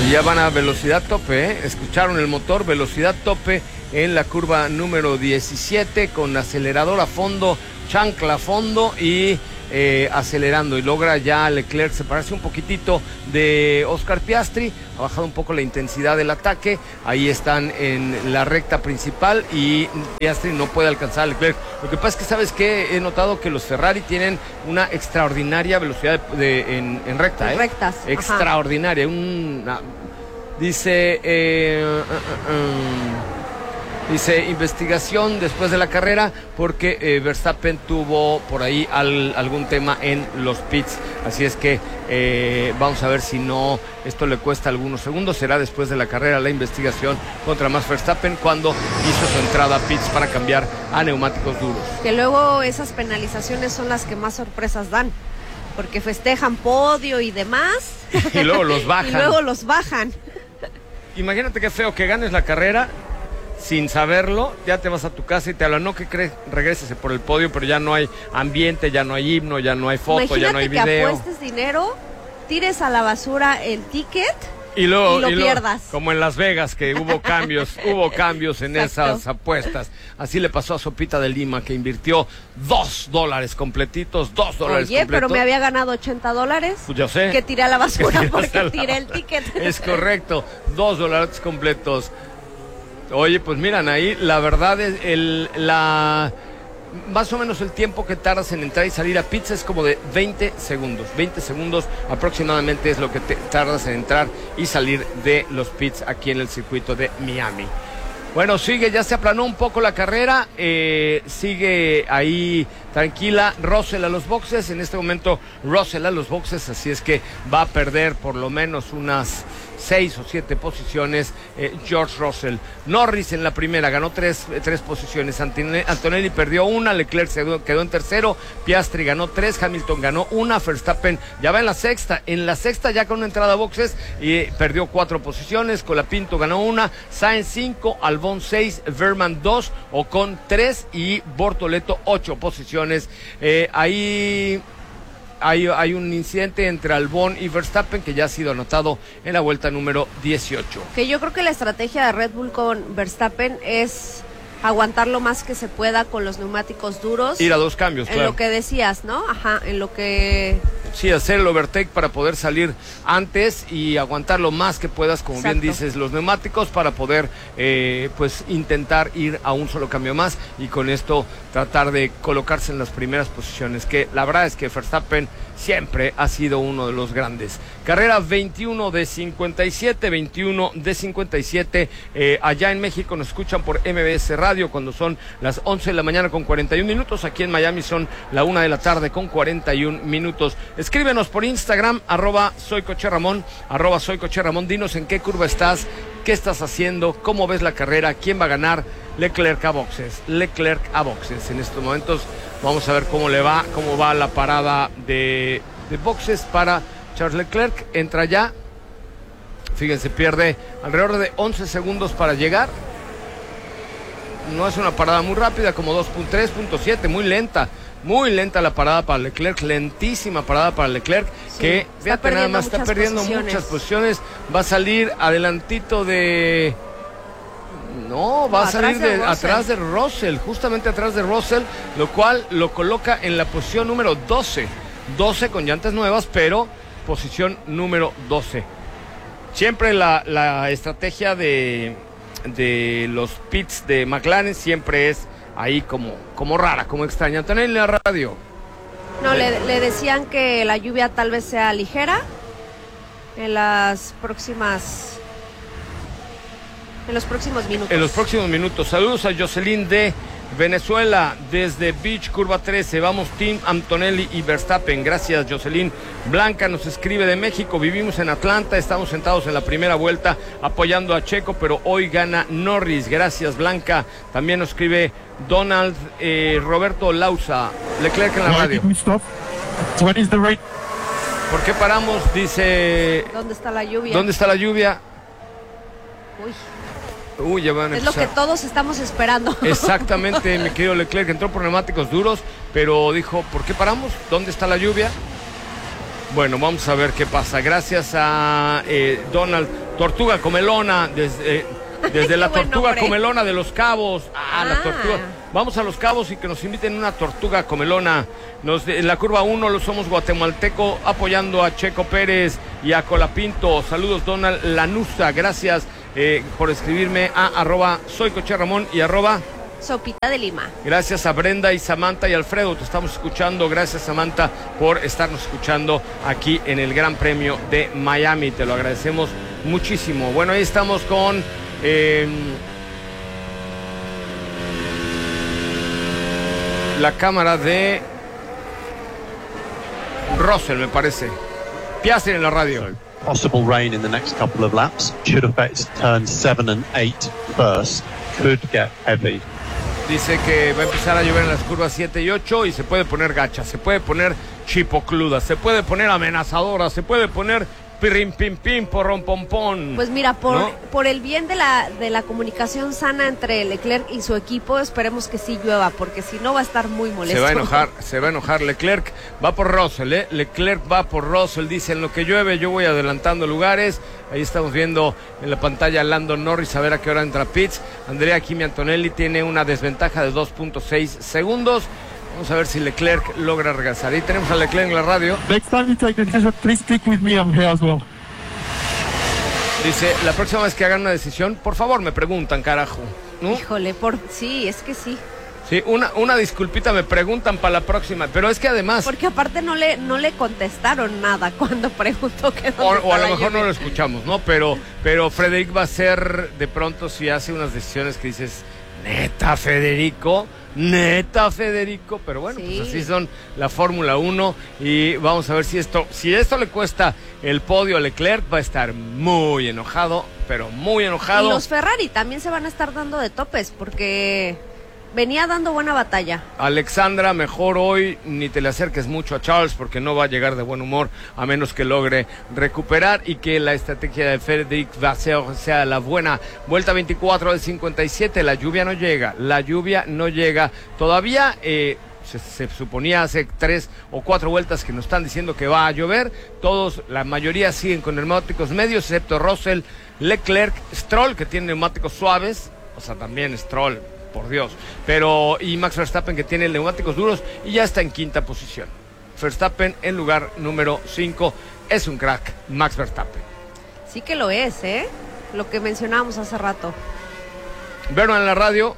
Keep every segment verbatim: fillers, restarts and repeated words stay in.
Y ya van a velocidad tope, ¿eh? Escucharon el motor, velocidad tope en la curva número diecisiete con acelerador a fondo, chancla a fondo y eh, acelerando. Y logra ya Leclerc separarse un poquitito de Oscar Piastri, ha bajado un poco la intensidad del ataque. Ahí están en la recta principal y Piastri no puede alcanzar a Leclerc. Lo que pasa es que, ¿sabes qué? He notado que los Ferrari tienen una extraordinaria velocidad de, de, en, en recta, ¿eh? En rectas. Extraordinaria. Una, dice... Eh, uh, uh, um, Dice, investigación después de la carrera porque eh, Verstappen tuvo por ahí al, algún tema en los pits. Así es que eh, vamos a ver si no, esto le cuesta algunos segundos. Será después de la carrera la investigación contra Max Verstappen cuando hizo su entrada a pits para cambiar a neumáticos duros. Que luego esas penalizaciones son las que más sorpresas dan, porque festejan podio y demás. Y luego los bajan. Y luego los bajan. Imagínate qué feo que ganes la carrera sin saberlo, ya te vas a tu casa y te hablan, no, que crees, regrésese por el podio, pero ya no hay ambiente, ya no hay himno, ya no hay foto, imagínate ya no hay video. Que apuestes dinero, tires a la basura el ticket y, luego, y lo y luego, pierdas. Como en Las Vegas, que hubo cambios, hubo cambios en Exacto. esas apuestas. Así le pasó a Sopita de Lima, que invirtió dos dólares completitos, dos dólares Oye, completos. pero me había ganado ochenta dólares. Pues yo sé. Que tiré a la basura porque la... tiré el ticket. Es correcto, dos dólares completos. Oye, pues miran ahí, la verdad es el la más o menos el tiempo que tardas en entrar y salir a pits es como de veinte segundos. veinte segundos aproximadamente es lo que te tardas en entrar y salir de los pits aquí en el circuito de Miami. Bueno, sigue, ya se aplanó un poco la carrera, eh, sigue ahí tranquila Russell a los boxes. En este momento Russell a los boxes, así es que va a perder por lo menos unas seis o siete posiciones eh, George Russell. Norris en la primera ganó tres, tres posiciones, Antonelli perdió una, Leclerc se quedó, quedó en tercero, Piastri ganó tres, Hamilton ganó una, Verstappen ya va en la sexta, en la sexta ya con una entrada a boxes y eh, perdió cuatro posiciones, Colapinto ganó una, Sainz cinco, Albon seis, Verman dos, Ocon tres y Bortoleto ocho posiciones. Eh, ahí Hay, hay un incidente entre Albon y Verstappen que ya ha sido anotado en la vuelta número dieciocho. Que yo creo que la estrategia de Red Bull con Verstappen es aguantar lo más que se pueda con los neumáticos duros. Ir a dos cambios, en claro. Lo que decías, ¿no? Ajá, en lo que... Sí, hacer el overtake para poder salir antes y aguantar lo más que puedas, como Exacto. bien dices, los neumáticos para poder, eh, pues, intentar ir a un solo cambio más y con esto tratar de colocarse en las primeras posiciones, que la verdad es que Verstappen siempre ha sido uno de los grandes. Carrera veintiuno de cincuenta y siete, veintiuno de cincuenta y siete, eh, allá en México nos escuchan por M B S Radio cuando son las once de la mañana con cuarenta y un minutos, aquí en Miami son la una de la tarde con cuarenta y un minutos. Escríbenos por Instagram, arroba soy Coche Ramón, arroba soy Coche Ramón, dinos en qué curva estás, qué estás haciendo, cómo ves la carrera, quién va a ganar. Leclerc a boxes, Leclerc a boxes. En estos momentos vamos a ver cómo le va, cómo va la parada de, de boxes para Charles Leclerc. Entra ya, fíjense, pierde alrededor de once segundos para llegar. No es una parada muy rápida, como dos punto tres, punto siete, muy lenta. Muy lenta la parada para Leclerc, lentísima parada para Leclerc, sí, que fíjate nada más, está perdiendo posiciones. muchas posiciones, va a salir adelantito de... No, va no, a salir de, de atrás de Russell, justamente atrás de Russell, lo cual lo coloca en la posición número doce. doce con llantas nuevas, pero posición número doce. Siempre la, la estrategia de, de los pits de McLaren siempre es ahí como, como rara, como extraña. Antonio en la radio. No, le, le decían que la lluvia tal vez sea ligera en las próximas... En los próximos minutos. En los próximos minutos. Saludos a Jocelyn de Venezuela, desde Beach, curva trece. Vamos, Team Antonelli y Verstappen. Gracias, Jocelyn. Blanca nos escribe de México. Vivimos en Atlanta, estamos sentados en la primera vuelta apoyando a Checo, pero hoy gana Norris. Gracias, Blanca. También nos escribe Donald eh, Roberto Lausa. Leclerc en la radio. ¿Por qué paramos? Dice... ¿Dónde está la lluvia? ¿Dónde está la lluvia? Uy. Uy, ya van a es empezar. Lo que todos estamos esperando. Exactamente, mi querido Leclerc entró por neumáticos duros, pero dijo, ¿por qué paramos? ¿Dónde está la lluvia? Bueno, vamos a ver qué pasa. Gracias a eh, Donald Tortuga Comelona, desde, eh, desde la buen Tortuga nombre. Comelona de Los Cabos. Ah, Ah. la Tortuga. Vamos a Los Cabos y que nos inviten una Tortuga Comelona. Nos, en la curva uno lo somos guatemalteco, apoyando a Checo Pérez y a Colapinto. Saludos, Donald Lanusa. Gracias eh, por escribirme a arroba soy Coche Ramón y arroba Sopita de Lima. Gracias a Brenda y Samantha y Alfredo, te estamos escuchando. Gracias, Samantha, por estarnos escuchando aquí en el Gran Premio de Miami. Te lo agradecemos muchísimo. Bueno, ahí estamos con eh, la cámara de Russell, me parece. Piastri en la radio. Possible rain in the next couple of laps. Should affect turns seven and eight first. Could get heavy. Dice que va a empezar a llover en las curvas siete y ocho y se puede poner gacha, se puede poner chipocluda, se puede poner amenazadora, se puede poner pirim pim pim porrom pom pom. Pues mira, por, ¿no? por el bien de la, de la comunicación sana entre Leclerc y su equipo, esperemos que sí llueva, porque si no va a estar muy molesto. Se va a enojar, se va a enojar. Leclerc va por Russell, ¿eh? Leclerc va por Russell, dice, en lo que llueve yo voy adelantando lugares. Ahí estamos viendo en la pantalla a Lando Norris, a ver a qué hora entra pits. Andrea Kimi Antonelli tiene una desventaja de dos punto seis segundos. Vamos a ver si Leclerc logra regresar. Ahí tenemos a Leclerc en la radio. Next time you take a decision, please stick with me. I'm here as well. Dice, la próxima vez que hagan una decisión, por favor me preguntan, carajo, ¿no? Híjole, por sí, es que sí. Sí, una, una disculpita, me preguntan para la próxima, pero es que además... Porque aparte no le no le contestaron nada cuando preguntó que O, dónde o a está lo la mejor no lluvia. lo escuchamos, ¿no? Pero, pero Frederic va a ser, de pronto, si hace unas decisiones que dices, neta, Federico, neta, Federico, pero bueno, Sí. pues así son la Fórmula uno y vamos a ver si esto, si esto le cuesta el podio a Leclerc, va a estar muy enojado, pero muy enojado. Y los Ferrari también se van a estar dando de topes, porque venía dando buena batalla. Alexandra, mejor hoy ni te le acerques mucho a Charles porque no va a llegar de buen humor a menos que logre recuperar y que la estrategia de Frederic Vasseur sea la buena. Vuelta veinticuatro del cincuenta y siete, la lluvia no llega, la lluvia no llega. Todavía eh, se, se suponía hace tres o cuatro vueltas que nos están diciendo que va a llover. Todos, la mayoría siguen con neumáticos medios, excepto Russell, Leclerc, Stroll, que tiene neumáticos suaves, o sea, también Stroll, por Dios, pero y Max Verstappen, que tiene neumáticos duros y ya está en quinta posición. Verstappen en lugar número cinco, es un crack Max Verstappen. Sí que lo es, ¿eh? Lo que mencionábamos hace rato. Verno en la radio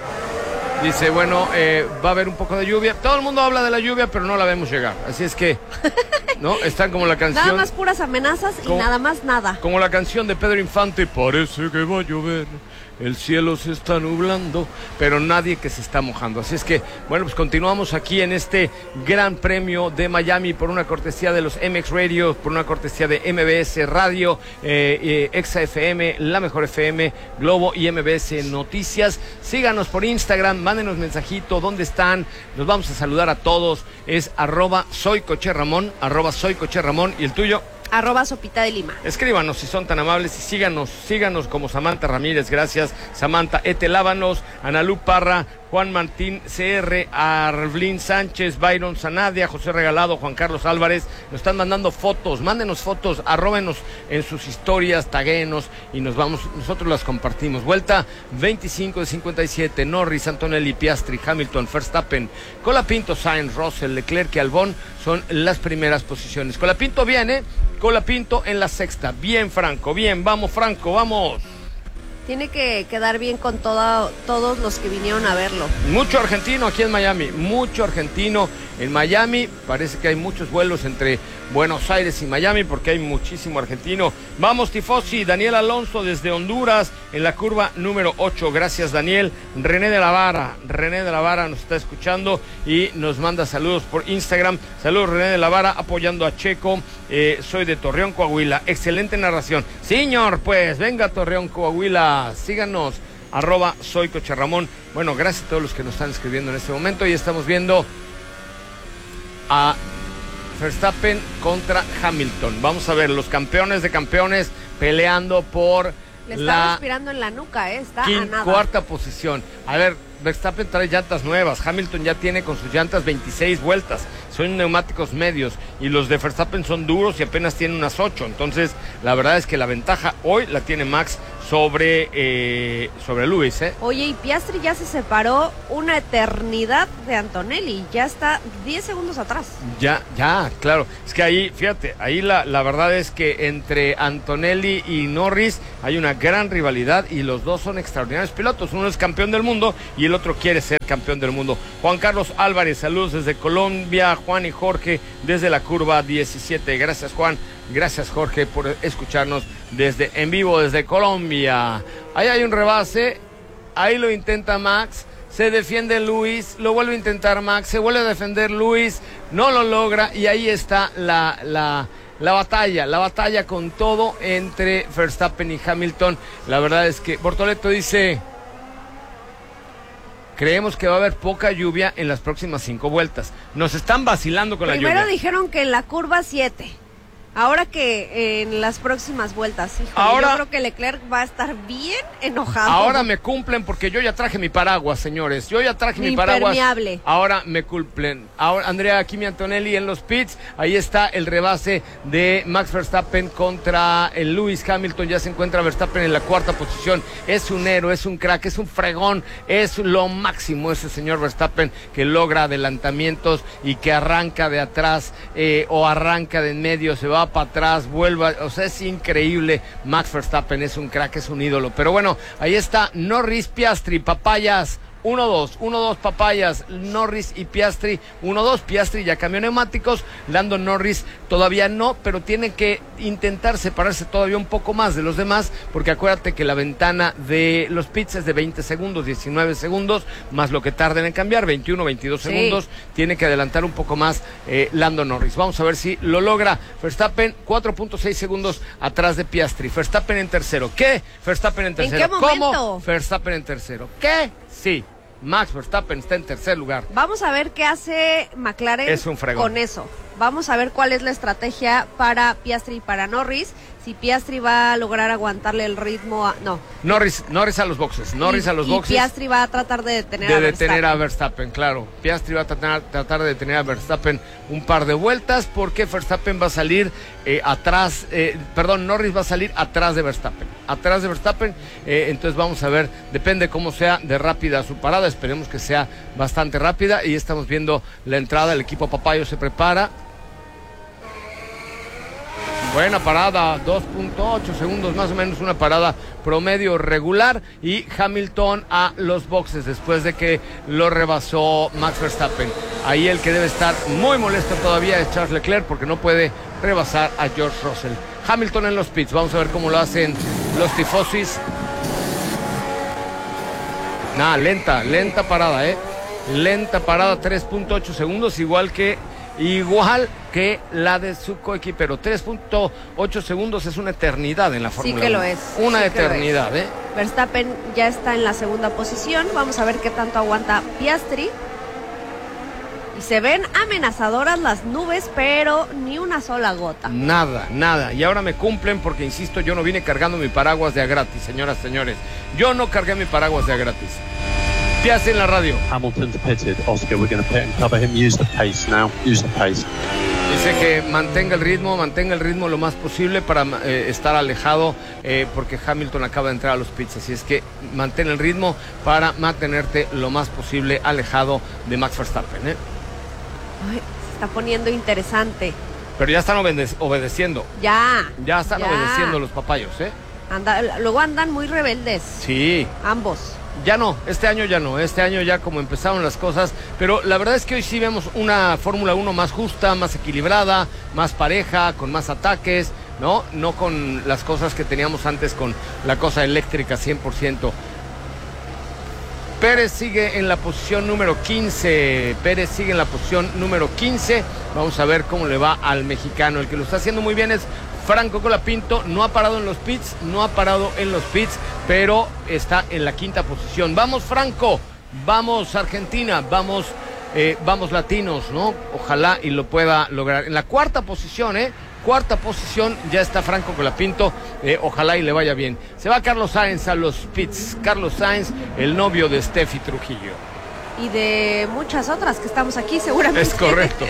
dice, bueno, eh, va a haber un poco de lluvia. Todo el mundo habla de la lluvia, pero no la vemos llegar. Así es que, ¿no? Están como la canción... Nada más puras amenazas y ¿Cómo? nada más nada. Como la canción de Pedro Infante, parece que va a llover, el cielo se está nublando, pero nadie que se está mojando. Así es que, bueno, pues continuamos aquí en este Gran Premio de Miami por una cortesía de los M X Radio, por una cortesía de M B S Radio, eh, eh, Exa F M, La Mejor F M, Globo y M B S Noticias. Síganos por Instagram, mándenos mensajito, ¿dónde están? Nos vamos a saludar a todos. Es arroba soy Coche Ramón, arroba soy Coche Ramón, y el tuyo... Arroba Sopita de Lima. Escríbanos si son tan amables y síganos, síganos como Samantha Ramírez, gracias. Samantha Ete Lábanos, Analú Parra, Juan Martín C R, Arvlín Sánchez, Byron Sanadia, José Regalado, Juan Carlos Álvarez. Nos están mandando fotos, mándenos fotos, arróbenos en sus historias, taguenos y nos vamos, nosotros las compartimos. Vuelta veinticinco de cincuenta y siete, Norris, Antonelli, Piastri, Hamilton, Verstappen, Colapinto, Sainz, Russell, Leclerc y Albon son las primeras posiciones. Colapinto viene, Colapinto en la sexta. Bien, Franco, bien, vamos, Franco, vamos. Tiene que quedar bien con toda, todos los que vinieron a verlo. Mucho argentino aquí en Miami, mucho argentino en Miami. Parece que hay muchos vuelos entre Buenos Aires y Miami porque hay muchísimo argentino. Vamos, tifosi. Daniel Alonso desde Honduras en la curva número ocho. Gracias, Daniel. René de la Vara, René de la Vara nos está escuchando y nos manda saludos por Instagram. Saludos, René de la Vara, apoyando a Checo. Eh, soy de Torreón, Coahuila. Excelente narración. Señor, pues, venga Torreón, Coahuila. Síganos, arroba soy Coche Ramón. Bueno, gracias a todos los que nos están escribiendo en este momento. Y estamos viendo a Verstappen contra Hamilton. Vamos a ver, los campeones de campeones peleando por Le está la respirando en la nuca, ¿eh? Está a quin- nada. cuarta posición. A ver, Verstappen trae llantas nuevas. Hamilton ya tiene con sus llantas veintiséis vueltas. son neumáticos medios y los de Verstappen son duros y apenas tienen unas ocho. Entonces, la verdad es que la ventaja hoy la tiene Max sobre, eh, sobre Lewis, ¿eh? Oye, y Piastri ya se separó una eternidad de Antonelli, ya está diez segundos atrás. Ya, ya, claro. Es que ahí, fíjate, ahí la, la verdad es que entre Antonelli y Norris hay una gran rivalidad y los dos son extraordinarios pilotos. Uno es campeón del mundo y el otro quiere ser campeón del mundo. Juan Carlos Álvarez, saludos desde Colombia. Juan y Jorge desde la curva diecisiete. Gracias, Juan. Gracias, Jorge, por escucharnos desde en vivo desde Colombia. Ahí hay un rebase, ahí lo intenta Max, se defiende Lewis, lo vuelve a intentar Max, se vuelve a defender Lewis, no lo logra y ahí está la, la, la batalla, la batalla con todo entre Verstappen y Hamilton. La verdad es que Bortoleto dice: creemos que va a haber poca lluvia en las próximas cinco vueltas. Nos están vacilando con Primero la lluvia. Primero dijeron que en la curva siete. Ahora que eh, en las próximas vueltas, híjole, ahora, yo creo que Leclerc va a estar bien enojado. Ahora me cumplen porque yo ya traje mi paraguas, señores. Yo ya traje mi, mi paraguas. Impermeable. Ahora me cumplen. Ahora Andrea Kimi Antonelli en los pits. Ahí está el rebase de Max Verstappen contra el Lewis Hamilton. Ya se encuentra Verstappen en la cuarta posición. Es un héroe, es un crack, es un fregón. Es lo máximo ese señor Verstappen que logra adelantamientos y que arranca de atrás eh, o arranca de en medio, se va para atrás, vuelva, o sea, es increíble. Max Verstappen es un crack, es un ídolo. Pero bueno, ahí está Norris, Piastri, Papayas, uno dos, uno dos Papayas, Norris y Piastri, uno dos, Piastri ya cambió neumáticos, Lando Norris todavía no, pero tiene que intentar separarse todavía un poco más de los demás, porque acuérdate que la ventana de los pits es de veinte segundos, diecinueve segundos, más lo que tarden en cambiar, veintiuno, veintidós sí. segundos, tiene que adelantar un poco más eh, Lando Norris. Vamos a ver si lo logra. Verstappen, cuatro punto seis segundos atrás de Piastri. Verstappen en tercero. ¿Qué? Verstappen en tercero. ¿En qué momento? ¿Cómo? Verstappen en tercero. ¿Qué? Sí. Max Verstappen está en tercer lugar. Vamos a ver qué hace McLaren es un fregón. Con eso. Vamos a ver cuál es la estrategia para Piastri y para Norris. Si Piastri va a lograr aguantarle el ritmo a... No. Norris, Norris a los boxes. Norris y, a los y boxes. Piastri va a tratar de detener de a Verstappen. detener a Verstappen, claro. Piastri va a tratar, tratar de detener a Verstappen un par de vueltas porque Verstappen va a salir eh, atrás, eh, perdón, Norris va a salir atrás de Verstappen. Atrás de Verstappen, eh, entonces vamos a ver, depende cómo sea de rápida su parada, esperemos que sea bastante rápida y estamos viendo la entrada, el equipo Papayo se prepara. Buena parada, dos punto ocho segundos más o menos, una parada promedio regular y Hamilton a los boxes después de que lo rebasó Max Verstappen. Ahí el que debe estar muy molesto todavía es Charles Leclerc porque no puede rebasar a George Russell. Hamilton en los pits, vamos a ver cómo lo hacen los tifosis. Nada, lenta, lenta parada, eh. Lenta parada, tres punto ocho segundos, igual que Igual que la de su coequipero. tres punto ocho segundos es una eternidad en la Fórmula uno. Sí que lo es. Una sí eternidad, ¿eh? Verstappen ya está en la segunda posición. Vamos a ver qué tanto aguanta Piastri. Y se ven amenazadoras las nubes, pero ni una sola gota. Nada, nada. Y ahora me cumplen porque, insisto, yo no vine cargando mi paraguas de a gratis, señoras, señores. Yo no cargué mi paraguas de a gratis. Piastri en la radio. Hamilton's pitted. Oscar, we're going to pit and cover him. Use the pace now. Use the pace. Dice que mantenga el ritmo, mantenga el ritmo lo más posible para eh, estar alejado, eh, porque Hamilton acaba de entrar a los pits. Así es que mantén el ritmo para mantenerte lo más posible alejado de Max Verstappen, ¿eh? Ay, se está poniendo interesante. Pero ya están obede- obedeciendo. Ya. Ya están ya. obedeciendo los papayos, ¿eh? Anda, luego andan muy rebeldes. Sí. Ambos. Ya no, este año ya no, este año ya como empezaron las cosas, pero la verdad es que hoy sí vemos una Fórmula uno más justa, más equilibrada, más pareja, con más ataques, ¿no? No con las cosas que teníamos antes con la cosa eléctrica cien por ciento. Pérez sigue en la posición número quince, Pérez sigue en la posición número quince, vamos a ver cómo le va al mexicano, el que lo está haciendo muy bien es Franco Colapinto, no ha parado en los pits, no ha parado en los pits, pero está en la quinta posición. Vamos Franco, vamos Argentina, vamos, eh, vamos latinos, ¿no? Ojalá y lo pueda lograr. En la cuarta posición, ¿eh? Cuarta posición, ya está Franco Colapinto, eh, ojalá y le vaya bien. Se va Carlos Sainz a los pits, Carlos Sainz, el novio de Steffi Trujillo. y de muchas otras que estamos aquí seguramente. Es correcto.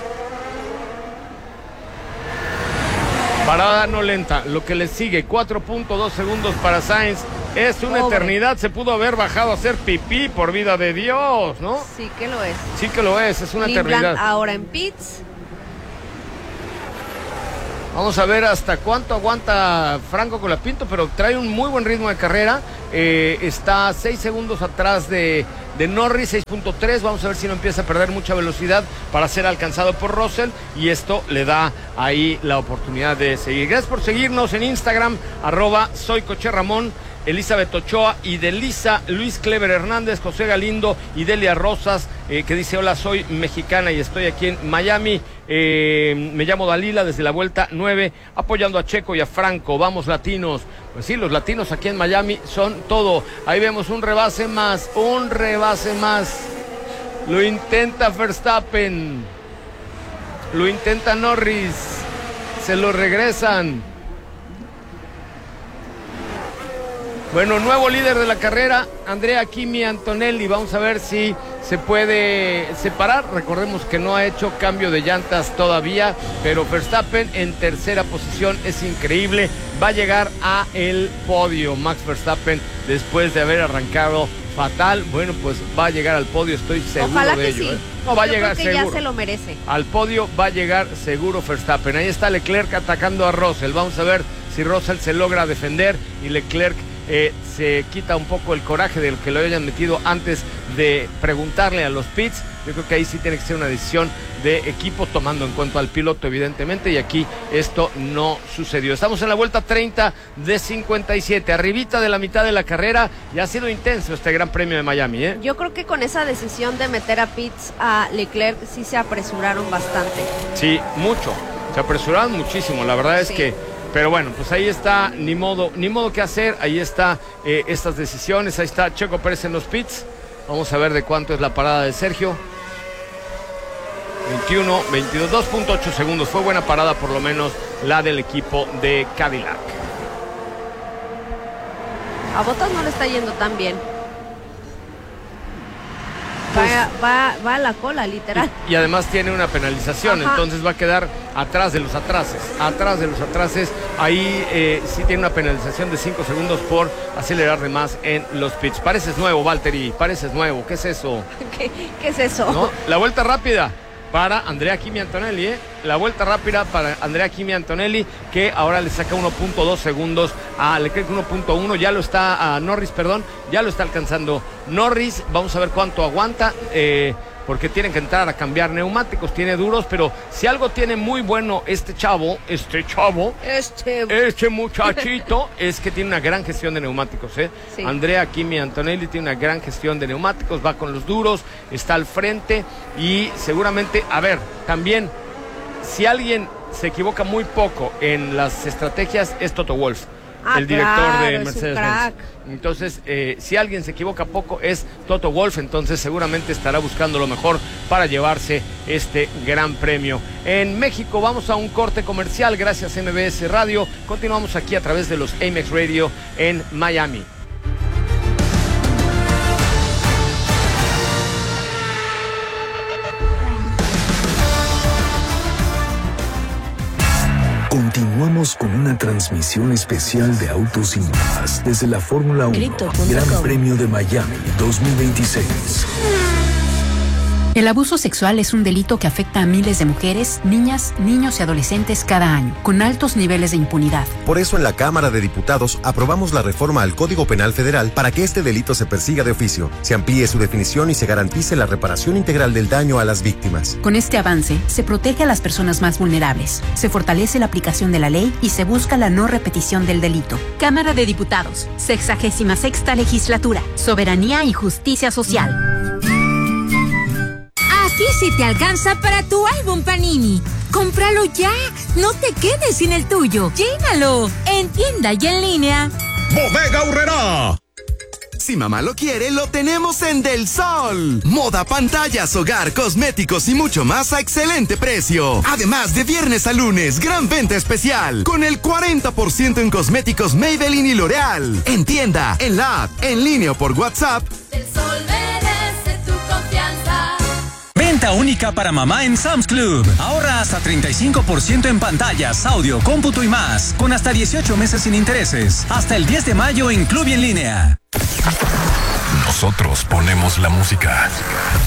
Parada no lenta, lo que le sigue, cuatro punto dos segundos para Sainz. Es una Pobre. eternidad, se pudo haber bajado a hacer pipí, por vida de Dios, ¿no? Sí que lo es. Sí que lo es, es una Cleveland eternidad. Ahora en pits. Vamos a ver hasta cuánto aguanta Franco Colapinto, pero trae un muy buen ritmo de carrera. Eh, está seis segundos atrás de, de Norris, seis punto tres. Vamos a ver si no empieza a perder mucha velocidad para ser alcanzado por Russell. Y esto le da ahí la oportunidad de seguir. Gracias por seguirnos en Instagram, arroba soy Coche Ramón. Elizabeth Ochoa y Delisa, Luis Clever Hernández, José Galindo y Delia Rosas, eh, que dice: hola, soy mexicana y estoy aquí en Miami. Eh, me llamo Dalila desde la vuelta nueve, apoyando a Checo y a Franco. Vamos, latinos. Pues sí, los latinos aquí en Miami son todo. Ahí vemos un rebase más, un rebase más. Lo intenta Verstappen, lo intenta Norris, se lo regresan. Bueno, nuevo líder de la carrera, Andrea Kimi Antonelli. Vamos a ver si se puede separar. Recordemos que no ha hecho cambio de llantas todavía, pero Verstappen en tercera posición, es increíble. Va a llegar a el podio Max Verstappen después de haber arrancado fatal. Bueno, pues va a llegar al podio, estoy seguro Ojalá de que ello. sí. ¿eh? No, va Yo a llegar creo que seguro. Ya se lo merece. Al podio va a llegar seguro Verstappen. Ahí está Leclerc atacando a Russell. Vamos a ver si Russell se logra defender y Leclerc Eh, se quita un poco el coraje de lo que lo hayan metido antes de preguntarle a los pits. Yo creo que ahí sí tiene que ser una decisión de equipo, tomando en cuenta al piloto, evidentemente, y aquí esto no sucedió. Estamos en la vuelta treinta de cincuenta y siete, arribita de la mitad de la carrera, y ha sido intenso este Gran Premio de Miami, ¿eh? Yo creo que con esa decisión de meter a pits a Leclerc sí se apresuraron bastante. Sí, mucho, se apresuraron muchísimo, la verdad es sí. que... Pero bueno, pues ahí está, ni modo, ni modo que hacer, ahí está eh, estas decisiones, ahí está Checo Pérez en los pits. Vamos a ver de cuánto es la parada de Sergio. veintiuno, veintidós, dos punto ocho segundos, fue buena parada por lo menos la del equipo de Cadillac. A Bottas no le está yendo tan bien. Va, va, va a la cola, literal. Y, y además tiene una penalización. Ajá. Entonces va a quedar atrás de los atrases. Atrás de los atrases. Ahí eh, sí tiene una penalización de cinco segundos por acelerar de más en los pits. Pareces nuevo, Valtteri. Pareces nuevo. ¿Qué es eso? ¿Qué, qué es eso? ¿No? La vuelta rápida para Andrea Kimi Antonelli, ¿eh? La vuelta rápida para Andrea Kimi Antonelli, que ahora le saca uno punto dos segundos a Leclerc, uno punto uno, ya lo está a Norris, perdón, ya lo está alcanzando Norris. Vamos a ver cuánto aguanta, eh, porque tienen que entrar a cambiar neumáticos, tiene duros, pero si algo tiene muy bueno este chavo, este chavo, este, este muchachito, es que tiene una gran gestión de neumáticos, ¿eh? Sí. Andrea Kimi Antonelli tiene una gran gestión de neumáticos, va con los duros, está al frente y seguramente, a ver, también, si alguien se equivoca muy poco en las estrategias, es Toto Wolff. Ah, el director claro, de Mercedes-Benz. Entonces, eh, si alguien se equivoca poco es Toto Wolff, entonces seguramente estará buscando lo mejor para llevarse este gran premio. En México vamos a un corte comercial, gracias a M B S Radio. Continuamos aquí a través de los Amex Radio en Miami. Continuamos con una transmisión especial de Autos y Más desde la Fórmula uno, Gran Premio de Miami dos mil veintiséis. El abuso sexual es un delito que afecta a miles de mujeres, niñas, niños y adolescentes cada año, con altos niveles de impunidad. Por eso en la Cámara de Diputados aprobamos la reforma al Código Penal Federal para que este delito se persiga de oficio, se amplíe su definición y se garantice la reparación integral del daño a las víctimas. Con este avance, se protege a las personas más vulnerables, se fortalece la aplicación de la ley y se busca la no repetición del delito. Cámara de Diputados, sexagésima sexta legislatura, soberanía y justicia social. Aquí sí te alcanza para tu álbum Panini. ¡Cómpralo ya! ¡No te quedes sin el tuyo! ¡Llénalo! En tienda y en línea. ¡Bodega Aurrerá! Si mamá lo quiere, lo tenemos en Del Sol. Moda, pantallas, hogar, cosméticos y mucho más a excelente precio. Además, de viernes a lunes, gran venta especial. Con el cuarenta por ciento en cosméticos Maybelline y L'Oreal. En tienda, en la app, en línea o por WhatsApp. Del Sol merece tu confianza. Oferta única para mamá en Sam's Club. Ahorra hasta treinta y cinco por ciento en pantallas, audio, cómputo y más, con hasta dieciocho meses sin intereses. Hasta el diez de mayo en Club y en línea. Nosotros ponemos la música.